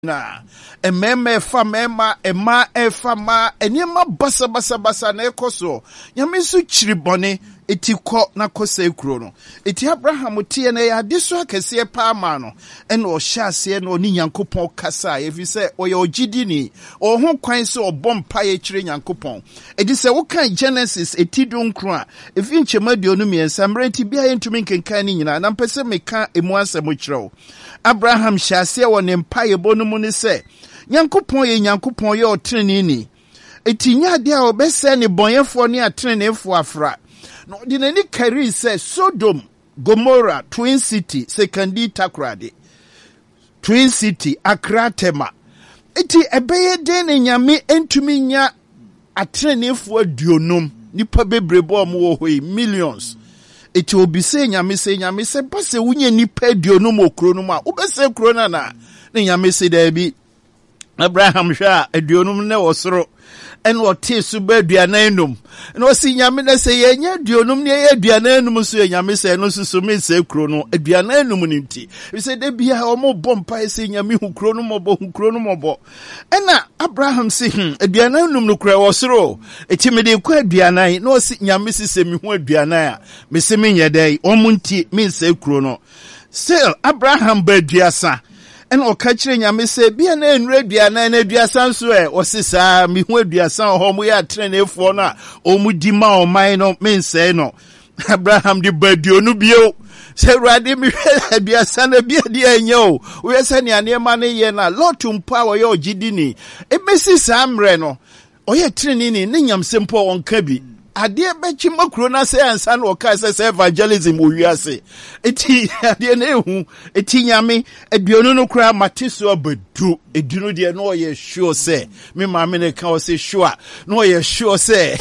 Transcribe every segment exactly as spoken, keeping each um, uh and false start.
na ememe fa mema ema efa ma enema basa basa basa na ekoso nyame so chiribone eti ko na kosa ekuro no eti Abraham tie na ya diso akese pa ma no ena o hyase na oni Nyankopon kasa efi se oye ogidi ni o ho kwan se obompa ye kire Nyankopon edi se wo kan Genesis eti dunkro a efi nchema duonu miensa mrenti bia yentumi nkenkan ni nyina na mpese meka emu asemo kirewo Abraham hyase wo ne mpa ye bonu mu ne se Nyankopon ye Nyankopon ye otrene ni eti nya de a obese ne bonyefo ne atrenefo afra no di nani kari se Sodom Gomorrah Twin City Sekandi Takrade Twin City Akratema eti ebeye de ne nyame entumi nya atrenefo aduonum nipa bebrebo mo hoi millions eti obise nyame se nyame se base wunye nipa aduonum okronum a ubese krona na ne nyame se da bi Abraham hwa aduonum ne wosoro en wote su ba aduananum no si nyame na se ye nya aduonum ne ye aduananum so ye nyame se no susu me se kro no aduananum ni nti we se de bia o mo bompa se nyame hu kro no mo bo hu kro no mo bo ena Abraham se hm aduananum no kra wosoro eti me de kwa aduanan no si nyame se se me hu aduanan a me se me nya dai o mo nti me se kro no still Abraham ba aduasa en o ka kire nyame se bia na enru aduana na aduasa nso e o sesa mi hu aduasa ho mo ya trenefo na o mu di ma o man no mense no Abraham di baduonu bio se rade mi aduasa na bia di enyo o yesa ne anema ne ye na lotum pa wo ye ogidi ni e mesi samre no o ye treni ni ne nyamsempo onka bi ade bechi makro na se ansa na o ka se evangelism o wiase eti ade na ehu eti nyame aduonu no kra mateso abadu edunu de no ye sure se me ma me ne ka o se sure no ye sure se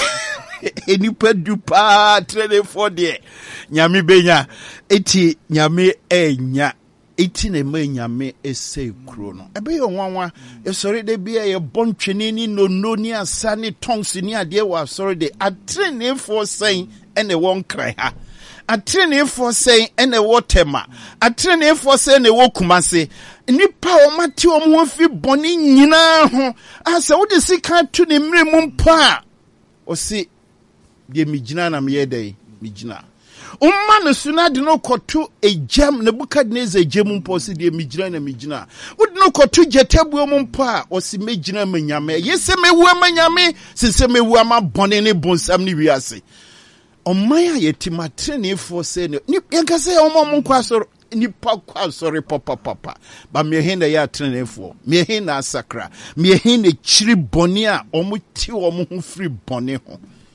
enipa du pa trene for de nyame benya eti nyame enya eti na ma nyame ese kro no ebe yo nwanwa e sori de bia ye bontwene ni no no ni asa ni tongues ni ade wa sori de atrene for saying ene won kran ha atrene for saying ene wotema atrene for saying ne wokumase nipa o mate o mo fi boni nyina ho asa wo de sika tu ne mre mu mpa o si de migina na me yedai migina umma no suna de no kotu ejam Nebukadnezar ejam mpo si de migina na migina wodi no kotu jetabuo mu mpa o si megina manyame yese mewu amanyame sese mewu ama bone ne bonsam ne wiase omaya yetimatrene fo se ne yanka se omo mo kwasoro nipa kwasoro papa papa ba mehe na ya trenefo mehe na asakra mehe na chiri bone a omo ti omo ho free bone ho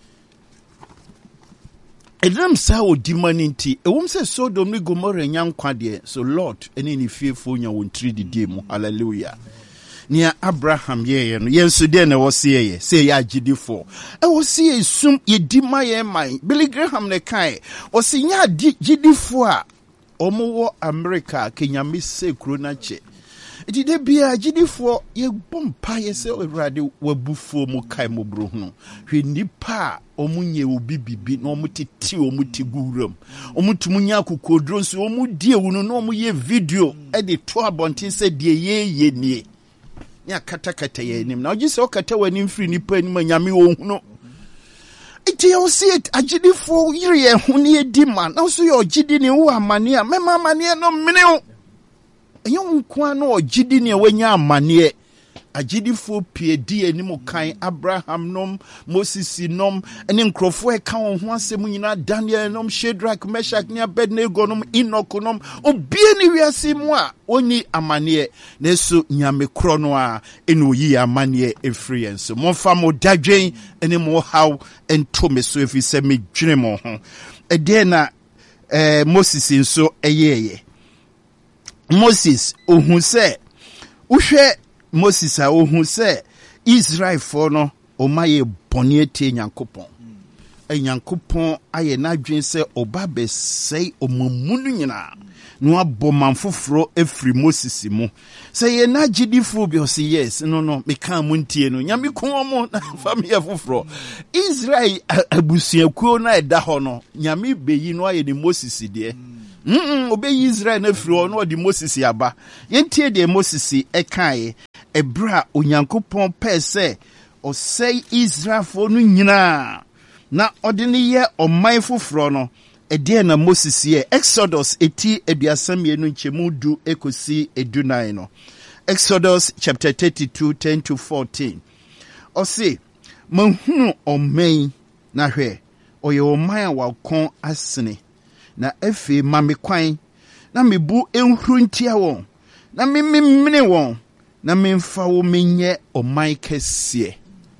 Edem sa o di maninti e wom se Sodom ni Gomorrah nyankwa de so Lord ene ni fiefo nya won three de mu hallelujah nia Abraham ye ye no yenso de na wo se ye se ya gidifo e wo se ye sum ye di maye man Billy Graham ne kai o se nya gidifo a omo wo America kenyame se kro na che iti de bia gidifo ye bompa ye se Awurade wabufuo mu kai mo bro hu hwe nipa omunye obi bibi na omutiti omuti guram omutumunya kokodro nso omudie wunu na omuye video e de to abontin se de ye ye nie nya kata kata ye nim na ogise okata wani mfiri nipa ni manyame ohunu iti yo see it agidifo yire ye hu ne di man na so ye ogidi ni wo amane a mema amane no mene o enyo nkwa na ogidi ni wanya amane agidifo pie di anim kan Abraham nom Moses nom ene nkrofo e kan ho asem nyina Daniel nom Shadrach Meshach ne Abednego nom Enoch nom obie ni wiase mu a oni amane na so nyame kro no a ene oyi amane efri enso monfa mo dadwen ene mo how ento me so efi se me dwene mo ho e de na eh Moses nso eyeye Moses ohun se uhwe Moses a ohun se Israel for no o maye bone atie Nyankopon e Nyankopon aye na dwen se oba be sei omamunu nyina no abomanfoforo efri Moses mu se ye na gidifo bi o se yes no no me kan mu ntie no nyame ko mo na family foforo Israel abusuakuo na eda ho no nyame beyi no aye ni Moses de Mm obe Israel na firi no de Moses yaba. Yentie de Moses ekae ebra Onyankopɔn pɛ sɛ ɔsɛe Israel fo no nyinaa. Na ɔde ne yɛ ɔman foforo no ɛdeɛ na Moses yɛ. Exodus eti aduasa mmienu nkyɛmu du ekosi edunan no. Exodus chapter thirty-two, ten to fourteen. Ɔse, manhunu ɔman na hwɛ, ɔyɛ ɔman a wakɔn asene. Na efe ma me kwan, na mebu enhuru ntia wɔn, na me memene wɔn, na memfa wo menyɛ ɔman kɛseɛ.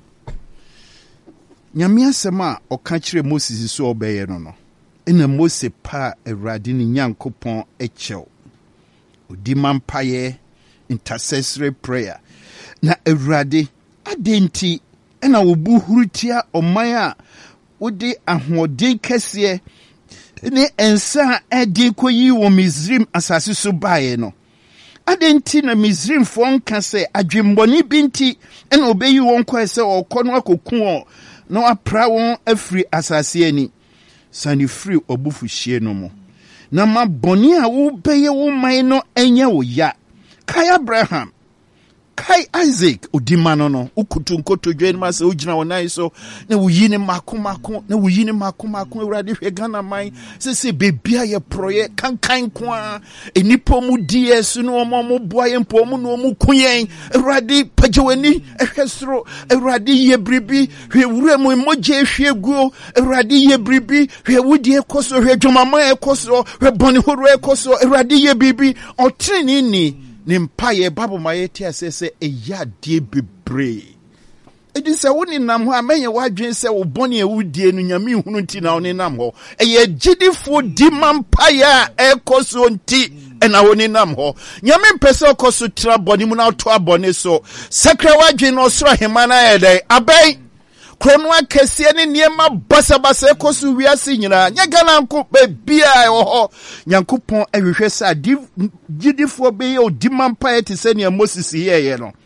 Nyame asɛm a ɔka kyerɛ Moses so ɔbɛyɛ no no. Ɛna Mose pa Awurade ne Nyankopɔn ɛkyɛw. Odi mampaye intercessory prayer. Na Awurade adenti ɛna wobu huru tia ɔman a wode ahoɔden kɛseɛ ne ensa ɛde koyi wɔ Misrim asase so bae no. Adenti na Misrim fo nka sɛ adwembɔne binti ɛna obeyi wɔn kɔ sɛ ɔkɔ no akoku wɔn na apra wɔn afiri asase ani. Sani free obufuhie no mo. Na ma bɔne a wo bɛyɛ wo man no ɛnyɛ wo ya. Kai Abraham, Kai Isaac, odima no no, ukutu nkoto dwen ma se ugina wonai so, na wuyi ne mako mako, na wuyi ne mako mako, Awurade hwe Ghana man, se se bebia ye proye, kankan kwa, enipo mu D S no omo mo boa ye mpo mu no mu kuyen, Awurade pajeweni, ehwe soro, Awurade ye bribi, hwe wure mu moje hwe guo, Awurade ye bribi, hwe wudi ekoso, hwe dwomama ekoso, hwe boni horo ekoso, Awurade ye bribi, otrini ni Nimpaye babu mayeti asese eya die bebre. Edi se woni nam ho amenye wadwen se wo bone ewudie no nyame hunu nti na woni nam ho. Eye gidifo di mampaye ekoso nti ena woni nam ho. Nyame mpese okoso tra bone mu na to abone so. Sakra wadwen no soro hema na yedai abai krono akese ne niema basa basa ekoso wiase nyina nya Ghana nko bebia e ho Nyankopɔn ahwehwɛ sa gidifo be ye odimampa ete se ne Moses yeye no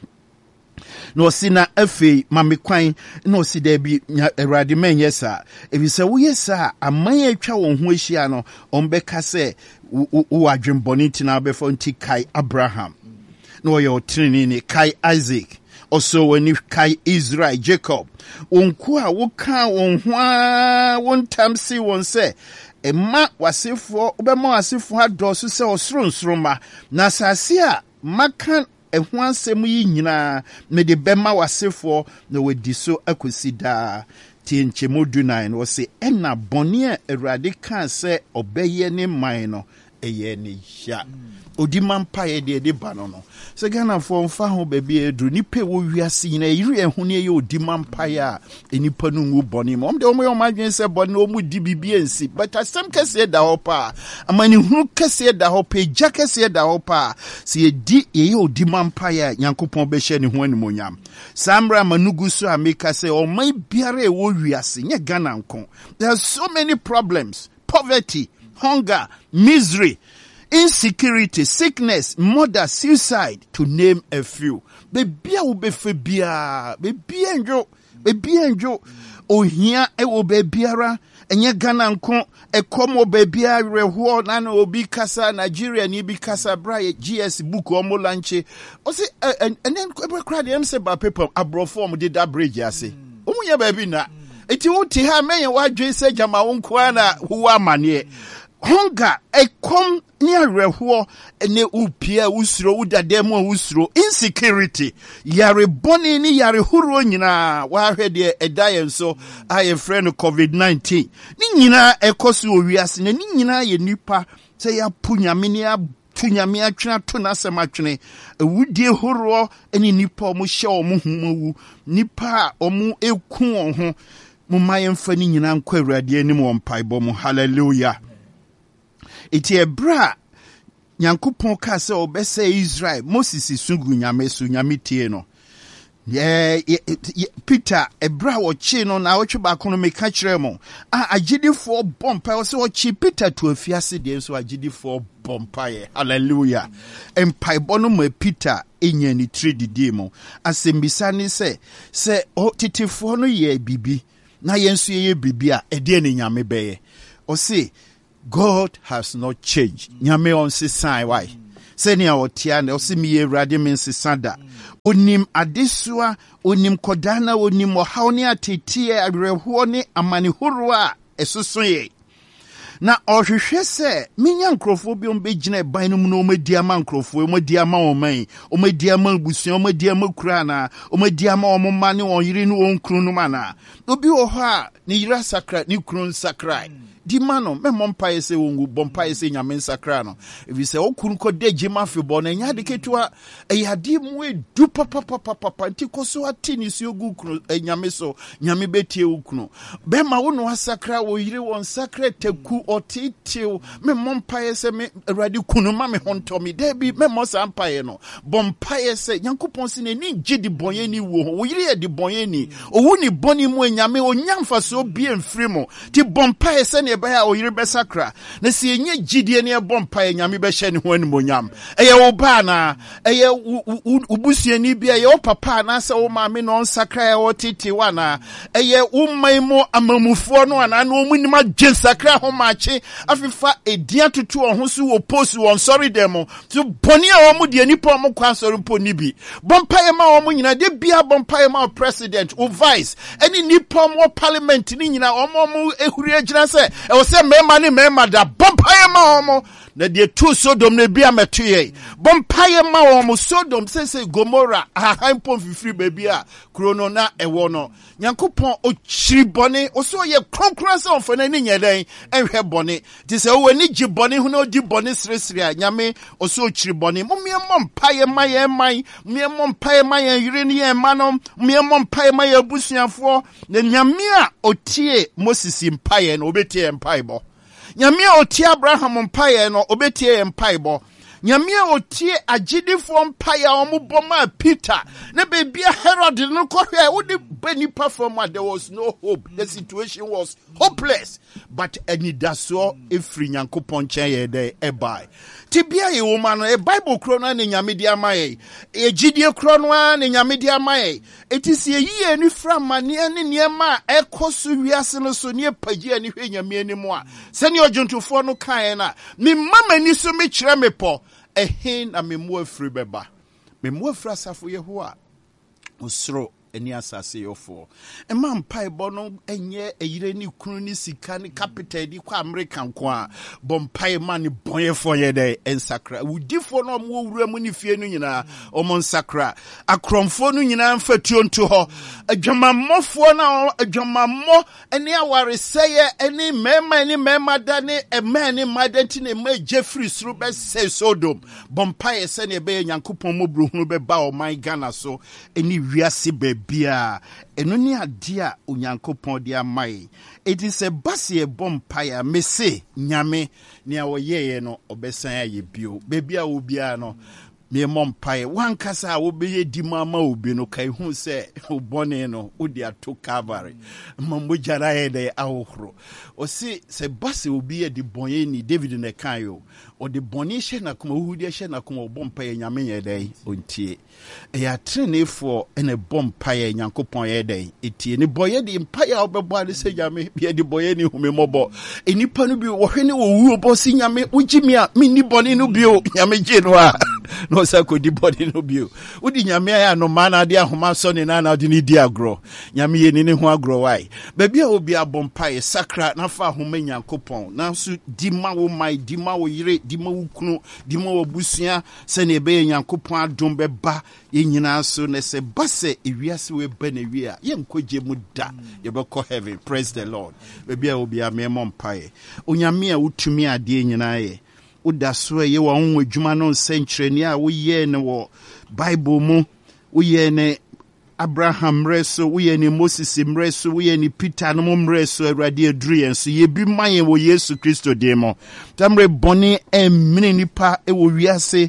no sina afi mamekwan no si da bi Awurade menye sa ebise wo yesa aman atwa won ho ahia no ombeka se wo adwembɔne tina befo nti Kai Abraham no ye otrini ni Kai Isaac also when you Kai Israel Jacob onku a wo ka won ho a won tamsi won se emma wasefo obema wasefo adoso se osronsroma na asase a makan eho asem yi nyina me de bema wasefo na wadi so akosi da tienchemodu nine wo se ena bone a Awurade kan se obeye ne man no eye ne ya odi mampa ye de de ba no no se Ghana fo mfa ho ba bi edu nipa wo wiase nyina yiri ehu ne ye odi mampa ya enipa no ngu bone mo de omo yo madwen se bone o mu di bibie nsi but asem kese da ho pa amani hu kese da ho pa ja kese da ho pa se ye di ye odi mampa ya Nyankopɔn be hye ne ho animonyam samra manugu so ameka se o man biare wo wiase nye Ghana nko. There are so many problems: poverty, hunger, misery, insecurity, sickness, murder, suicide, to name a few. Bebia ubefe bia, bebia njo, bebia njo, ohia e obebiara, enye Ghana nko, e komo bebia rehuo, nana obi kasa, Nigeria ni bi kasa, braye, G S book, omo lanche. Ose, and then, kwebe kradi, emse ba pepe, abroform, di da bridge, yase. Omu ya bebi na. Eti uti ha, menye wajwe se jama unkwana, huwa manye. Hunger, a come near rehuo, ne upia usro, udademo usro, insecurity, yare boni ni yare huru nina, wahede a die so, I a friend of COVID nineteen. Nina a kosu wias, ne nina ye nipa, say ya punya minia, punya mia china tuna samachne, a woody huru, any nipa musho muhu, nipa omu e kuon, mumayan fani nina kwera di animo on paibomu, hallelujah. Iti ebra Nyankopɔn ka se obese Israel Moses sungu nyame so nyame tie no ye Peter ebra wo chi no na wo tweba kono me ka kire mo a agidifo bompa wo se wo chi Peter to afiase de so agidifo bompa ye hallelujah empai bono mo Peter enya ni tredidi mo asembisa ni se se o titifo no ye bibi na yensu ye bibi a ede ne nyame beye o se God has not changed. Nyame on se sign why. Senia otia na osi mi Awurade me nsesada. Onim adesua, onim kodana, onim ohaw ne atetie awerɛhoɔ ne amanehoro a ɛsoso ye. Na ɔhwehwɛ sɛ menya nkrɔfo bi ombegyina ban no mu na omadi ama nkrɔfo, omadi ama ɔman, omadi ama busua, omadi ama kura na, omadi ama ɔmoma ne ɔyere ne ɔnkru no mana. Obi wɔ hɔ a ne yira sakra, ne kru nsakra. Di mano me mompa yese wongu bompa yese nyame nsakra no. Ebi se okuru ko de jema febo na nya de ketua eyade mu edu papa papa papa nti koso ati ni si ogu kunu nyame so nyame betie ukunu. Be ma wo no asakra wo yire won sakra teku otitiu me mompa yese me Awurade kunu ma me honto mi de bi me mo sampa ye no. Bompa yese Nyankopɔn si ne ni gye di bonye ni wo wo yire di bonye ni. Owu ni boni mu nyame onyamfa so bi emfiri mo. Ti bompa yese ne baya o yire besakra na si enye gidie ne bompa ye nyame be hye ne ho animonyam eye wo ba na eye ubusuani bia ye wo papa na se wo maame no nsakra ye wo tete wa na eye wo maimo amamufo no ana na omunim agye sakra ho maache afifa edia tutu ho so wo post won sorry dem so boni a wo mu de nipa mo kwa sorry po ni bi bompa ye ma wo mu nyina de bia bompa ye ma president o vice any nipa mo parliament ni nyina o mo ehuri agyina se e wo se mema ne mema da bompaye ma omo na de tu Sodom ne bia metoye bompaye ma omo Sodom se se Gomora ahan pon fifiri baby a krono na ewo no Nyankopɔn o chiri bone o so ye kronkron se on fana ni nyeden enhwe bone ti se wo ni gi bone hu na odi bone sresre a nyame o so chiri bone mo me mompaye ma ye man me mompaye ma ye yire ne ye ma no me mompaye ma ye busuafo na nyame a otie Moses mpaye no obetie mpaibo nyame a otie Abraham mpaye no obetie mpaibo nyame a otie agidifo mpaye a omuboma Peter na bebia Herod no kohwe wo de bani perform there was no hope, the situation was hopeless, but enidaso efri Nyankopɔn chen ye de ebai tibia ye woman e Bible krono na nyame dia maye e gidie krono na nyame dia maye etisi ye ni framane ne niema ekoso wiase no so ne pagi ani hwe nyame ani mu a sene ojuntufo no kan na me mama ni so me kire me po ehin na me mu afri beba me mu afri asafo ye ho a osoro eni asase yofo ema mpaibo no enye eyire ni kunu ni sika ni capital di kwa American kwa bompai man bonyefo ye de ensakra udifo no mo wura mu ni fie no nyina omo nsakra akromfo no nyina mfatuo nto ho adwamammofo na adwamammo eni awareseye eni mema eni mema da ne ema ni madenti ne ma Jeffrey suru be se Sodom bompai se ne be Nyankopɔn mo bruhunu be ba o man Ghana so eni wiase be bia enoni ade a Onyankopɔn de amai it is a basie bompire mese nyame ne a woyeye no obesan aye bio bebia wo bia no me mompae wankasa wo beye dimama obi no kai hu se obone no odi ato Calvary mambo jara ye de ahohoro o si se base obi ye di bonye ni David ne kan yo o de boni hye na kuma uhudi hye na kuma bompae nyame ye de ontie e ya trenefo ene bompae Nyankopɔn ye de etie ni boye di mpae a obebo ade se nyame ye di boye ni humemobo enipa no bi wo hwe ni wo wu obo si nyame ugimi a mi ni boni no bio nyame je no a no sako di body no bio udi nyame ya no mana de ahoma so ne na na de ni di agro nyame ye ni ne ho agro wai baby a obi abompa sakra na fa ahoma Nyankopɔn na so di ma wo mai di ma wo yire di ma wo kunu di ma wo busua se ne be Nyankopɔn adom be ba ye nyina so ne se base ewiase we ba na wi a ye nkoje mu da ye be ko heaven. Praise the Lord. Baby a obi amemompa e onyame a wutumi ade nyina ye uda so ye wa onwe dwuma no nsenkyereni a wo ye ne wo Bible mu wo ye ne Abraham reso wo ye ne Moses mreso wo ye ne Peter no mreso Awurade aduru yen so ye bi mayen wo Yesu Kristo de mo tamre boni emmene nipa e wo wiase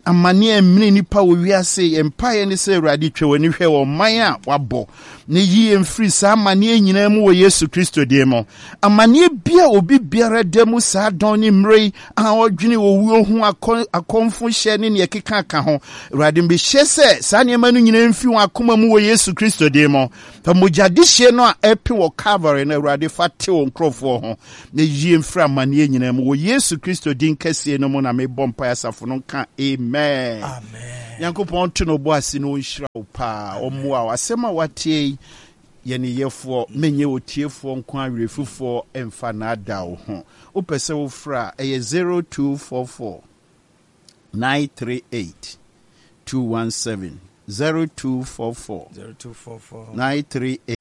amane amini nipa wo wiase empire ne se Awurade twa wani hwɛ wo man a wabɔ ne yi emfiri sa amane nyina mu wo Yesu Kristo die mo amane bia obi biara demu sa don ne mrei a odwene wo wuo hu akonfo hye ne ne keka ka ho Awurade mbe hye se sa ne ma no nyina mfi wo akoma mu wo Yesu Kristo die mo fa mojade hye no a epi wo Calvary na Awurade fa te wo nkrofo ho ne yi emfiri amane nyina mu wo Yesu Kristo din kase no mo na me bompa asafo no ka amen amen yankopon to no bo ase no nhyira wo pa omoa wasema watie yene yefo menye otiefo nko awerefufo emfa na ada wo ho opese wo fra eye zero two four four nine three eight two one seven zero two four four nine three eight